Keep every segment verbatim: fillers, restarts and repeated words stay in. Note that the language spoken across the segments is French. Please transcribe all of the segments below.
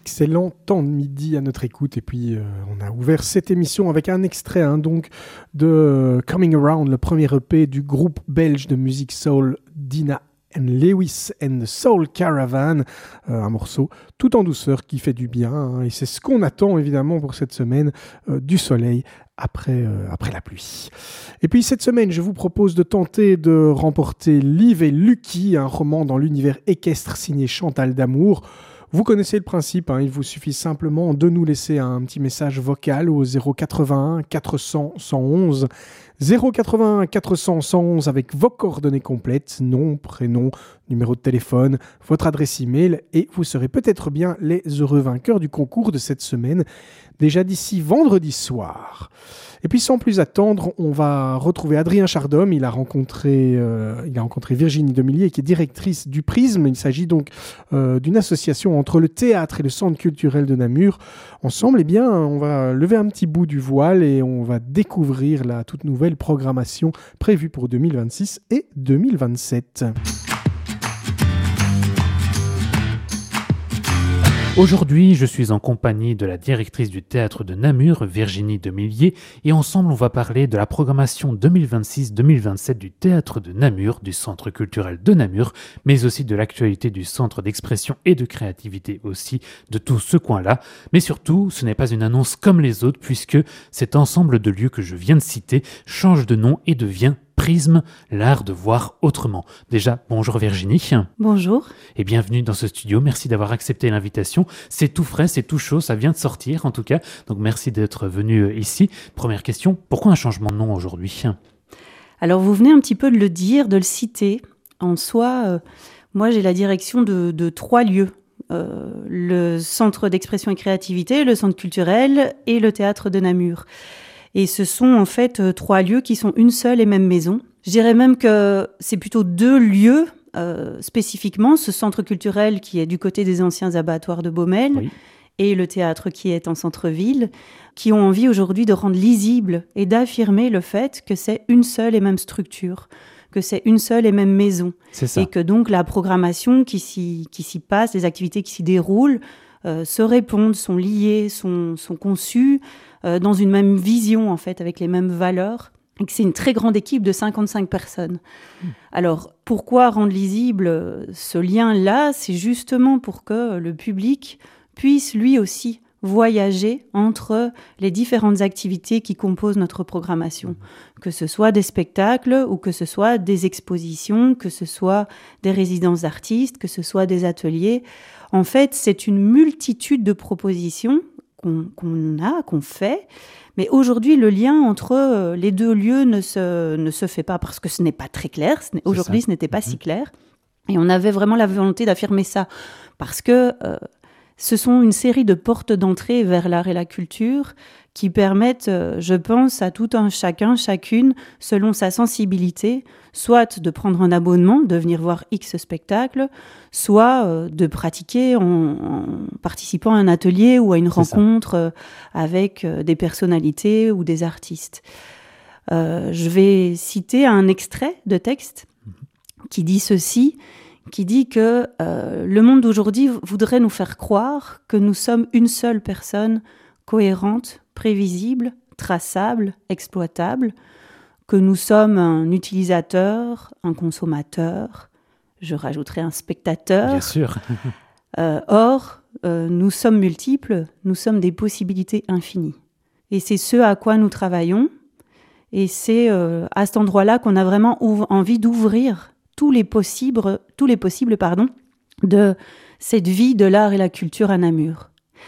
excellent temps de midi à notre écoute. Et puis, euh, on a ouvert cette émission avec un extrait hein, donc, de Coming Around, le premier E P du groupe belge de musique soul Dina and Lewis and the Soul Caravan, euh, un morceau tout en douceur qui fait du bien. Hein, et c'est ce qu'on attend évidemment pour cette semaine, euh, du soleil après, euh, après la pluie. Et puis cette semaine, je vous propose de tenter de remporter Liv et Lucky, un roman dans l'univers équestre signé Chantal d'Amour. Vous connaissez le principe, hein, il vous suffit simplement de nous laisser un petit message vocal au zéro quatre-vingt-un quatre cents cent onze. zéro quatre-vingt-un quatre cents cent onze avec vos coordonnées complètes, nom, prénom, numéro de téléphone, votre adresse email et vous serez peut-être bien les heureux vainqueurs du concours de cette semaine, déjà d'ici vendredi soir. Et puis sans plus attendre, on va retrouver Adrien Chardhomme. Il a rencontré, euh, il a rencontré Virginie Demillier qui est directrice du Prisme. Il s'agit donc euh, d'une association entre le théâtre et le centre culturel de Namur. Ensemble, eh bien, on va lever un petit bout du voile et on va découvrir la toute nouvelle programmation prévue pour deux mille vingt-six et deux mille vingt-sept. Aujourd'hui, je suis en compagnie de la directrice du théâtre de Namur, Virginie Demillier, et ensemble on va parler de la programmation deux mille vingt-six deux mille vingt-sept du théâtre de Namur, du centre culturel de Namur, mais aussi de l'actualité du centre d'expression et de créativité aussi de tout ce coin-là. Mais surtout, ce n'est pas une annonce comme les autres, puisque cet ensemble de lieux que je viens de citer change de nom et devient Prisme, l'art de voir autrement. Déjà, bonjour Virginie. Bonjour. Et bienvenue dans ce studio. Merci d'avoir accepté l'invitation. C'est tout frais, c'est tout chaud, ça vient de sortir en tout cas. Donc merci d'être venu ici. Première question, pourquoi un changement de nom aujourd'hui ? Alors vous venez un petit peu de le dire, de le citer. En soi, euh, moi j'ai la direction de, de trois lieux. Euh, le centre d'expression et créativité, le centre culturel et le théâtre de Namur. Et ce sont en fait euh, trois lieux qui sont une seule et même maison. Je dirais même que c'est plutôt deux lieux euh, spécifiquement, ce centre culturel qui est du côté des anciens abattoirs de Baumel oui. et le théâtre qui est en centre-ville, qui ont envie aujourd'hui de rendre lisible et d'affirmer le fait que c'est une seule et même structure, que c'est une seule et même maison. C'est ça. Et que donc la programmation qui s'y, qui s'y passe, les activités qui s'y déroulent, euh, se répondent, sont liées, sont, sont conçues euh, dans une même vision, en fait, avec les mêmes valeurs. Et que c'est une très grande équipe de cinquante-cinq personnes. Mmh. Alors, pourquoi rendre lisible ce lien-là ? C'est justement pour que le public puisse lui aussi voyager entre les différentes activités qui composent notre programmation. Mmh. Que ce soit des spectacles ou que ce soit des expositions, que ce soit des résidences d'artistes, que ce soit des ateliers. En fait, c'est une multitude de propositions qu'on, qu'on a, qu'on fait. Mais aujourd'hui, le lien entre les deux lieux ne se, ne se fait pas parce que ce n'est pas très clair. Ce n'est, aujourd'hui, ce n'était pas mmh. si clair. Et on avait vraiment la volonté d'affirmer ça parce que euh, ce sont une série de portes d'entrée vers l'art et la culture qui permettent, euh, je pense, à tout un chacun, chacune, selon sa sensibilité, soit de prendre un abonnement, de venir voir X spectacle, soit euh, de pratiquer en, en participant à un atelier ou à une C'est rencontre euh, avec euh, des personnalités ou des artistes. Euh, je vais citer un extrait de texte qui dit ceci, qui dit que euh, le monde d'aujourd'hui voudrait nous faire croire que nous sommes une seule personne cohérente, prévisible, traçable, exploitable, que nous sommes un utilisateur, un consommateur, je rajouterai un spectateur. Bien sûr. euh, or, euh, nous sommes multiples, nous sommes des possibilités infinies. Et c'est ce à quoi nous travaillons, et c'est euh, à cet endroit-là qu'on a vraiment ouv- envie d'ouvrir tous les possibles, tous les possibles pardon, de cette vie de l'art et la culture à Namur.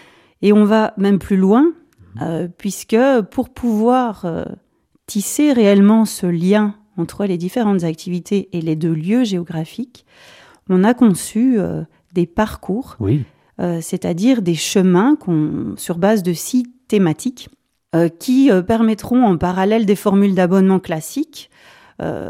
Et on va même plus loin, euh, puisque pour pouvoir euh, tisser réellement ce lien entre les différentes activités et les deux lieux géographiques, on a conçu euh, des parcours, oui. euh, c'est-à-dire des chemins qu'on, sur base de six thématiques euh, qui euh, permettront, en parallèle des formules d'abonnement classiques, Euh,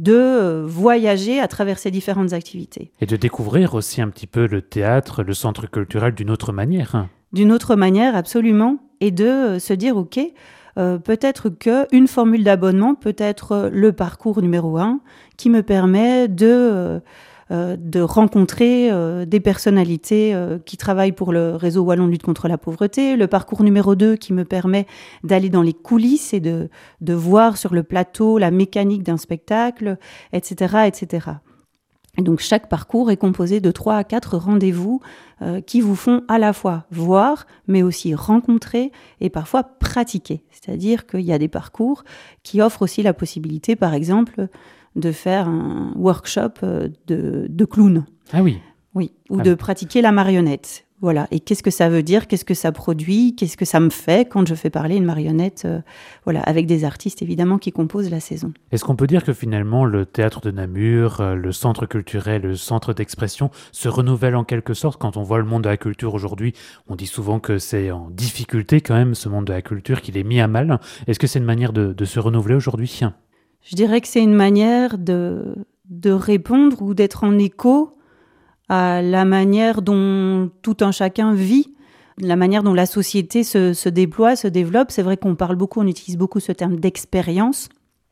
de voyager à travers ces différentes activités. Et de découvrir aussi un petit peu le théâtre, le centre culturel d'une autre manière. D'une autre manière, absolument. Et de euh, se dire, OK, euh, peut-être qu'une formule d'abonnement peut être le parcours numéro un qui me permet de, euh, de rencontrer euh, des personnalités euh, qui travaillent pour le réseau Wallon Lutte contre la pauvreté. Le parcours numéro deux qui me permet d'aller dans les coulisses et de, de voir sur le plateau la mécanique d'un spectacle, et cetera, et cetera. Et donc chaque parcours est composé de trois à quatre rendez-vous euh, qui vous font à la fois voir, mais aussi rencontrer et parfois pratiquer. C'est-à-dire qu'il y a des parcours qui offrent aussi la possibilité, par exemple, de faire un workshop de, de clown. Ah oui. Oui, ou ah de oui. pratiquer la marionnette. Voilà. Et qu'est-ce que ça veut dire ? Qu'est-ce que ça produit ? Qu'est-ce que ça me fait quand je fais parler une marionnette euh, voilà, avec des artistes, évidemment, qui composent la saison. Est-ce qu'on peut dire que finalement, le théâtre de Namur, euh, le centre culturel, le centre d'expression, se renouvelle en quelque sorte ? Quand on voit le monde de la culture aujourd'hui, on dit souvent que c'est en difficulté quand même, ce monde de la culture, qu'il est mis à mal. Est-ce que c'est une manière de, de se renouveler aujourd'hui ? Je dirais que c'est une manière de, de répondre ou d'être en écho à la manière dont tout un chacun vit, la manière dont la société se, se déploie, se développe. C'est vrai qu'on parle beaucoup, on utilise beaucoup ce terme d'expérience.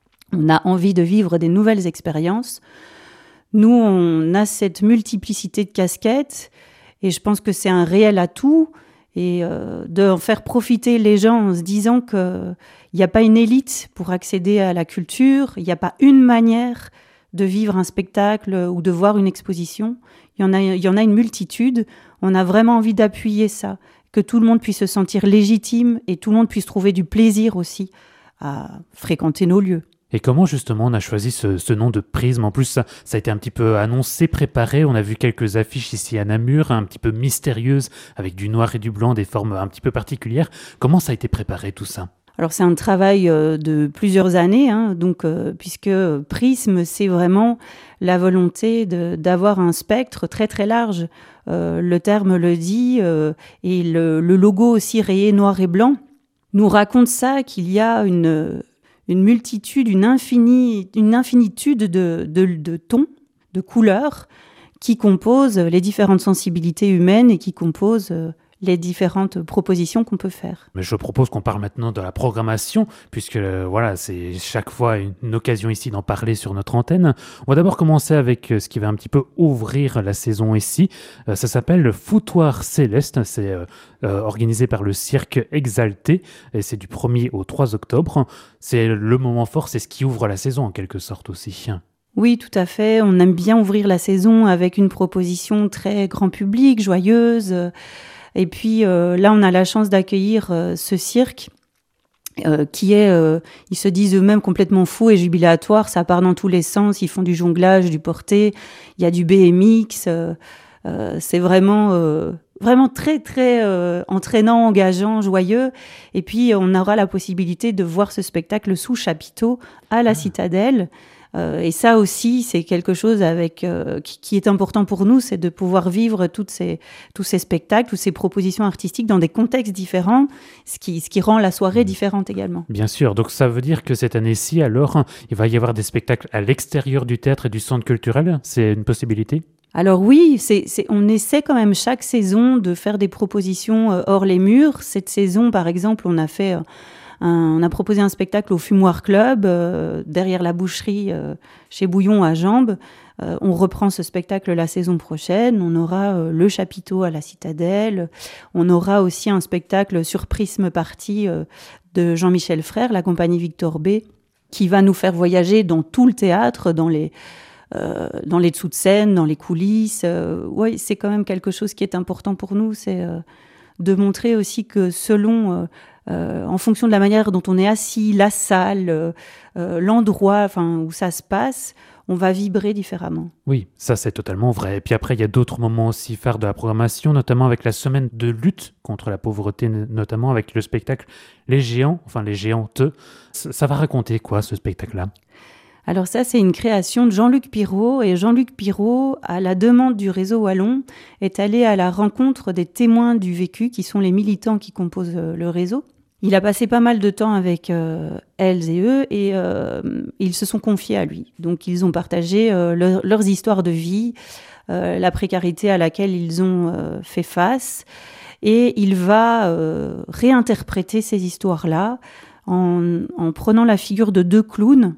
On a envie de vivre des nouvelles expériences. Nous, on a cette multiplicité de casquettes et je pense que c'est un réel atout. Et euh, de faire profiter les gens en se disant qu'il n'y a pas une élite pour accéder à la culture, il n'y a pas une manière de vivre un spectacle ou de voir une exposition. Il y en a, il y en a une multitude. On a vraiment envie d'appuyer ça, que tout le monde puisse se sentir légitime et tout le monde puisse trouver du plaisir aussi à fréquenter nos lieux. Et comment justement on a choisi ce, ce nom de Prisme ? En plus, ça, ça a été un petit peu annoncé, préparé. On a vu quelques affiches ici à Namur, un petit peu mystérieuses, avec du noir et du blanc, des formes un petit peu particulières. Comment ça a été préparé tout ça ? Alors c'est un travail euh, de plusieurs années, hein, donc, euh, puisque Prisme, c'est vraiment la volonté de, d'avoir un spectre très très large. Euh, le terme le dit, euh, et le, le logo aussi rayé noir et blanc nous raconte ça, qu'il y a une... une multitude, une, infini, une infinitude de, de, de tons, de couleurs qui composent les différentes sensibilités humaines et qui composent les différentes propositions qu'on peut faire. Mais je propose qu'on parle maintenant de la programmation, puisque euh, voilà, c'est chaque fois une, une occasion ici d'en parler sur notre antenne. On va d'abord commencer avec euh, ce qui va un petit peu ouvrir la saison ici. Euh, ça s'appelle le Foutoir Céleste. C'est euh, euh, organisé par le Cirque Exalté et c'est du premier au trois octobre. C'est le moment fort, c'est ce qui ouvre la saison en quelque sorte aussi. Oui, tout à fait. On aime bien ouvrir la saison avec une proposition très grand public, joyeuse. Et puis euh, là, on a la chance d'accueillir euh, ce cirque euh, qui est, euh, ils se disent eux-mêmes complètement fous et jubilatoire. Ça part dans tous les sens. Ils font du jonglage, du porté. Il y a du B M X. Euh, euh, c'est vraiment, euh, vraiment très, très euh, entraînant, engageant, joyeux. Et puis, on aura la possibilité de voir ce spectacle sous chapiteau à la Citadelle. Euh, et ça aussi, c'est quelque chose avec, euh, qui, qui est important pour nous, c'est de pouvoir vivre toutes ces, tous ces spectacles, toutes ces propositions artistiques dans des contextes différents, ce qui, ce qui rend la soirée différente également. Bien sûr, donc ça veut dire que cette année-ci, alors, il va y avoir des spectacles à l'extérieur du théâtre et du centre culturel ? C'est une possibilité ? Alors oui, c'est, c'est, on essaie quand même chaque saison de faire des propositions euh, hors les murs. Cette saison, par exemple, on a fait... Euh, Un, on a proposé un spectacle au Fumoir Club, euh, derrière la boucherie euh, chez Bouillon à Jambes. Euh, on reprend ce spectacle la saison prochaine. On aura euh, le chapiteau à la Citadelle. On aura aussi un spectacle sur Prisme Party euh, de Jean-Michel Frère, la compagnie Victor B, qui va nous faire voyager dans tout le théâtre, dans les, euh, dans les dessous de scène, dans les coulisses. Euh, ouais, c'est quand même quelque chose qui est important pour nous. C'est euh, de montrer aussi que selon... Euh, Euh, en fonction de la manière dont on est assis, la salle, euh, euh, l'endroit enfin, où ça se passe, on va vibrer différemment. Oui, ça c'est totalement vrai. Et puis après, il y a d'autres moments aussi phares de la programmation, notamment avec la semaine de lutte contre la pauvreté, notamment avec le spectacle Les Géants, enfin Les Géantes. Ça, ça va raconter quoi, ce spectacle-là ? Alors ça, c'est une création de Jean-Luc Pirot. Et Jean-Luc Pirot, à la demande du réseau Wallon, est allé à la rencontre des témoins du vécu, qui sont les militants qui composent le réseau. Il a passé pas mal de temps avec euh, elles et eux et euh, ils se sont confiés à lui. Donc ils ont partagé euh, leur, leurs histoires de vie, euh, la précarité à laquelle ils ont euh, fait face. Et il va euh, réinterpréter ces histoires-là en, en prenant la figure de deux clowns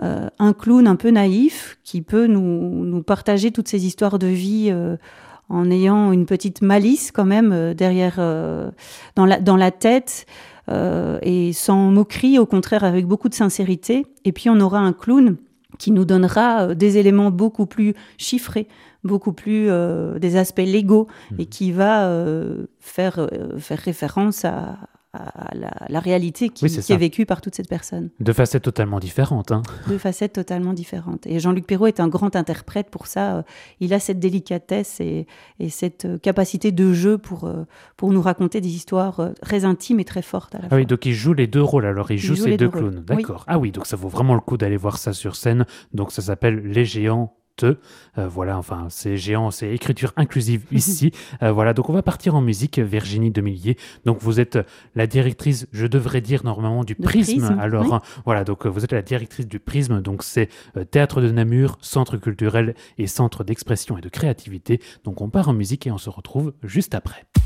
euh, un clown un peu naïf qui peut nous, nous partager toutes ces histoires de vie euh, en ayant une petite malice quand même euh, derrière, euh, dans, la, dans la tête euh, et sans moquerie, au contraire avec beaucoup de sincérité. Et puis on aura un clown qui nous donnera euh, des éléments beaucoup plus chiffrés, beaucoup plus euh, des aspects légaux mmh. et qui va euh, faire, euh, faire référence à, à la, la réalité qui, oui, qui est vécue par toute cette personne. De facettes totalement différentes. Hein. De facettes totalement différentes. Et Jean-Luc Perrault est un grand interprète pour ça. Il a cette délicatesse et, et cette capacité de jeu pour, pour nous raconter des histoires très intimes et très fortes à la ah fois. Oui, donc il joue les deux rôles, alors il, il joue, joue ces deux, deux clowns. D'accord. Oui. Ah oui, donc ça vaut vraiment le coup d'aller voir ça sur scène. Donc ça s'appelle Les Géants. Euh, voilà, enfin, c'est géant, c'est écriture inclusive ici. euh, voilà, donc on va partir en musique, Virginie Demillier. Donc vous êtes la directrice, je devrais dire normalement du Prisme. Prisme. Alors oui. hein, voilà, donc vous êtes la directrice du Prisme. Donc c'est euh, Théâtre de Namur, centre culturel et centre d'expression et de créativité. Donc on part en musique et on se retrouve juste après.